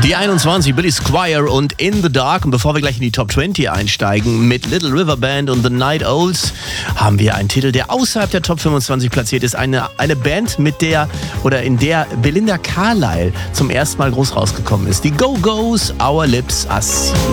Die 21, Billy Squier und In the Dark. Und bevor wir gleich in die Top 20 einsteigen mit Little River Band und The Night Owls, haben wir einen Titel, der außerhalb der Top 25 platziert ist. Eine Band, in der Belinda Carlisle zum ersten Mal groß rausgekommen ist. Die Go-Go's, Our Lips Are Sealed.